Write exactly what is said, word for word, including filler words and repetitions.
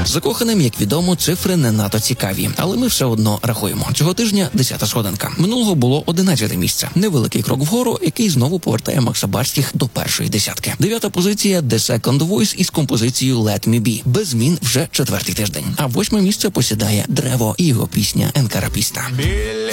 Закоханим, як відомо, цифри не надто цікаві, але ми все одно рахуємо. Цього тижня десята сходинка. Минулого було одинадцяте місце. Невеликий крок вгору, який знову повертає Макса Барських до першої десятки. Дев'ята позиція The Second Voice із композицією Let Me Be. Без змін вже четвертий тиждень. А восьме місце посідає Древо і його пісня Енкарапіста.